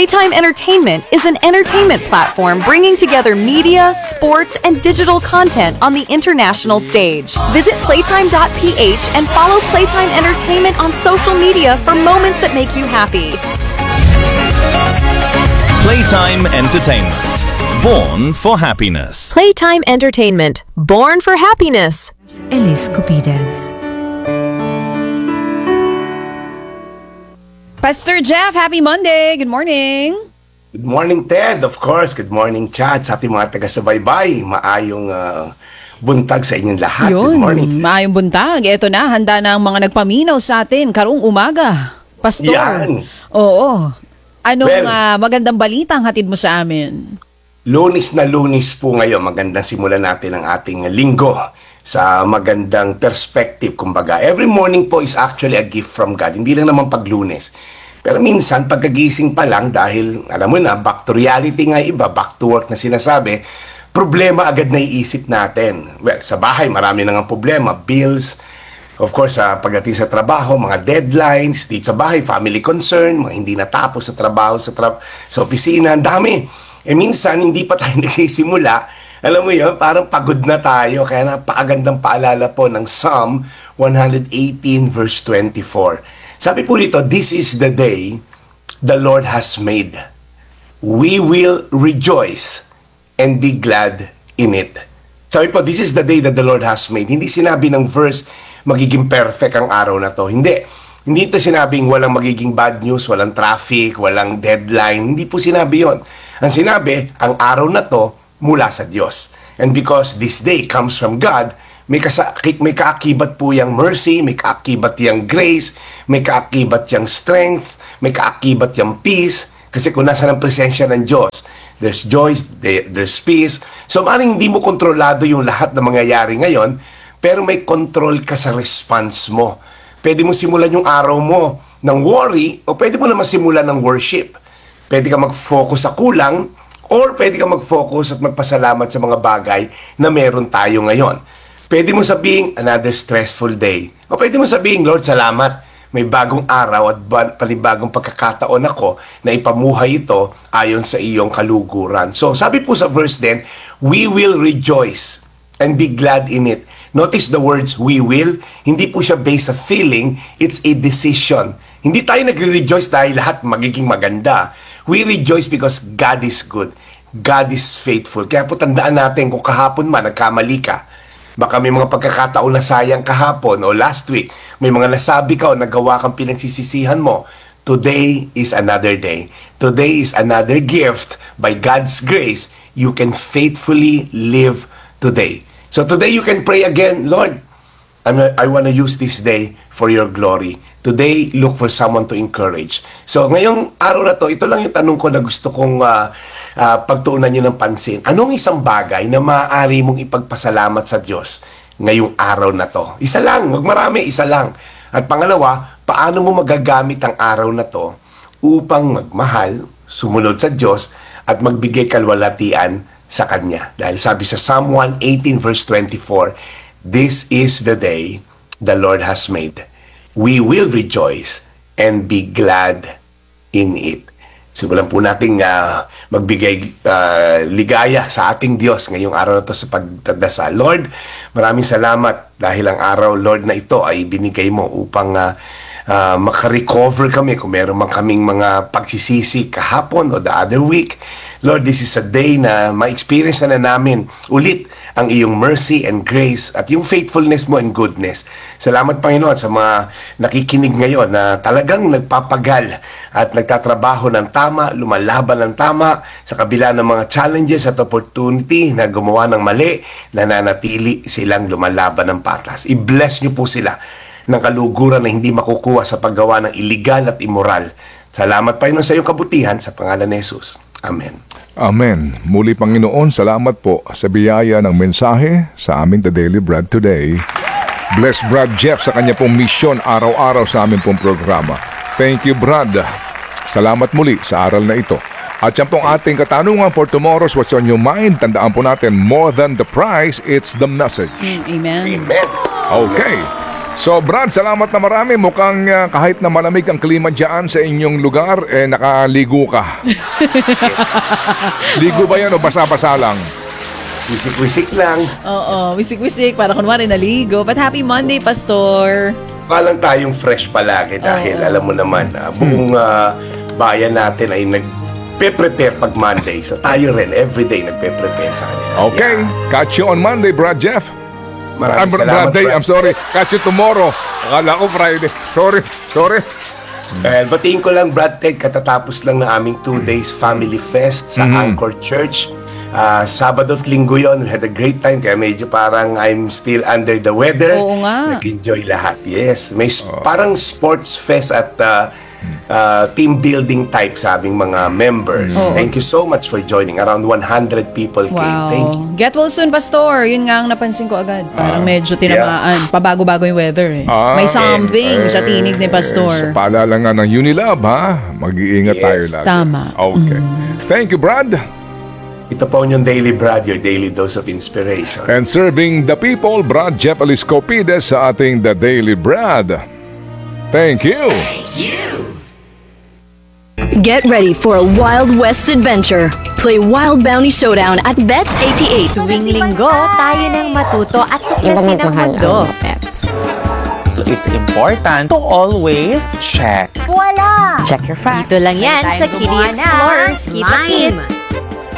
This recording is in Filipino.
Playtime Entertainment is an entertainment platform bringing together media, sports, and digital content on the international stage. Visit playtime.ph and follow Playtime Entertainment on social media for moments that make you happy. Playtime Entertainment. Born for happiness. Playtime Entertainment. Born for happiness. Elise Cupides. Pastor Jeff, happy Monday. Good morning. Good morning, Ted. Of course, good morning, Chad. Sa ating mga taga-subaybay, maayong buntag sa inyong lahat. Good morning. Maayong buntag. Ito na, handa na ang mga nagpaminaw sa atin karong umaga. Pastor. Yan. Oo. Anong magandang balita ang hatid mo sa amin? Lunes na Lunes po ngayon. Magandang simulan natin ang ating linggo sa magandang perspective. Kumbaga, every morning po is actually a gift from God. Hindi lang naman pag Lunes. Pero minsan, pagkagising pa lang, dahil, alam mo na, back to reality nga iba, back to work na sinasabi, problema agad na iisip natin. Well, sa bahay, marami na nga problema. Bills, of course, pagdating sa trabaho, mga deadlines, dito sa bahay, family concern, mga hindi natapos sa trabaho, sa opisina, ang dami. Minsan, hindi pa tayo nagsisimula. Alam mo yun, parang pagod na tayo. Kaya napakagandang paalala po ng Psalm 118 verse 24. Sabi po dito, this is the day the Lord has made. We will rejoice and be glad in it. Sabi po, this is the day that the Lord has made. Hindi sinabi ng verse, magiging perfect ang araw na to. Hindi. Hindi ito sinabing walang magiging bad news, walang traffic, walang deadline. Hindi po sinabi yon. Ang sinabi, ang araw na to mula sa Diyos. And because this day comes from God, may kaakibat po yung mercy, may kaakibat yung grace, may kaakibat yung strength, may kaakibat yung peace. Kasi kung nasa ng presensya ng Diyos, there's joy, there's peace. So maaaring hindi mo kontrolado yung lahat na mangyayari ngayon, pero may control ka sa response mo. Pwede mo simulan yung araw mo ng worry, o pwede mo naman simulan ng worship. Pwede ka mag-focus sa kulang, or pwede ka mag-focus at magpasalamat sa mga bagay na meron tayo ngayon. Pwede mo sabihin, another stressful day. O pwede mo sabihin, Lord, salamat. May bagong araw at panibagong pagkakataon ako na ipamuhay ito ayon sa iyong kaluguran. So, sabi po sa verse then, we will rejoice and be glad in it. Notice the words, we will. Hindi po siya based sa feeling, it's a decision. Hindi tayo nagre-rejoice dahil lahat magiging maganda. We rejoice because God is good. God is faithful. Kaya po tandaan natin kung kahapon man nagkamali ka, baka may mga pagkakataon na sayang kahapon o last week, may mga nasabi ka o nagawa kang pinagsisisihan mo, today is another day. Today is another gift. By God's grace, you can faithfully live today. So today you can pray again, Lord, I want to use this day for your glory. Today, look for someone to encourage. So, ngayong araw na to, ito lang yung tanong ko na gusto kong pagtuunan nyo ng pansin. Anong isang bagay na maaari mong ipagpasalamat sa Diyos ngayong araw na to? Isa lang, wag marami, isa lang. At pangalawa, paano mo magagamit ang araw na to upang magmahal, sumunod sa Diyos, at magbigay kalwalatian sa Kanya? Dahil sabi sa Psalm 118 verse 24, this is the day the Lord has made. We will rejoice and be glad in it. Simulan po nating magbigay ligaya sa ating Diyos ngayong araw na ito sa pagdadasal. Lord, maraming salamat dahil ang araw, Lord, na ito ay binigay mo upang makarecover kami kung meron man kaming mga pagsisisi kahapon o the other week. Lord, this is a day na ma-experience na namin ulit ang iyong mercy and grace at yung faithfulness mo and goodness. Salamat, Panginoon, sa mga nakikinig ngayon na talagang nagpapagal at nagtatrabaho ng tama, lumalaban ng tama sa kabila ng mga challenges at opportunity na gumawa ng mali, nananatili silang lumalaban ng patas. I-bless niyo po sila ng kaluguran na hindi makukuha sa paggawa ng iligal at immoral. Salamat, Panginoon, sa iyong kabutihan sa pangalan ni Jesus. Amen. Amen. Muli, Panginoon, salamat po sa biyaya ng mensahe sa aming The Daily Bread today. Bless Brad Jeff sa kanya pong misyon araw-araw sa aming pong programa. Thank you, Brad. Salamat muli sa aral na ito. At yan pong ating katanungan for tomorrow's What's on Your Mind. Tandaan po natin, more than the price, it's the message. Amen. Amen. Okay. So Brad, salamat na marami. Mukhang kahit na malamig ang klima dyan sa inyong lugar, nakaligo ka. Ligo ba yan o basa-basa lang? Wisik-wisik lang. Oo, wisik-wisik para kunwari naligo. But happy Monday, Pastor. Palang tayong fresh palagi dahil alam mo naman, buong bayan natin ay nagpe-prepare pag Monday. So tayo rin, everyday nagpe-prepare sa kanila. Okay, Yeah. catch you on Monday, Brad Jeff. Maraming Brad salamat, Day, Brad. I'm sorry. Catch you tomorrow. Akala ko Friday. Sorry. Well, batiin ko lang, Brad Ted, katatapos lang na aming 2 days family fest sa Anchor Church. Sabado at Linggo yun. We had a great time, kaya medyo parang I'm still under the weather. Oo nga. Nag-enjoy lahat, yes. May parang sports fest at team building type sa aming mga members. Thank you so much for joining. Around 100 people came. Wow. Thank you. Get well soon, Pastor. Yun nga ang napansin ko agad. Parang medyo tinamaan. Pabago-bago yung weather eh. May something sa tinig ni Pastor. Sa paalala nga ng Unilab, ha? Mag-iingat Yes. tayo lagi. Tama. Okay. Thank you, Brad. Ito po yung Daily Brad, your daily dose of inspiration. And serving the people, Brad Jeff Eliscopides sa ating The Daily Brad. Thank you. Get ready for a Wild West adventure. Play Wild Bounty Showdown at Bet88. Tuwing linggo, tayo nang matuto at tuklasin ang mundo. It's important to always check. Check your facts. Dito lang yan sa Kitty Explorers Kita Kids.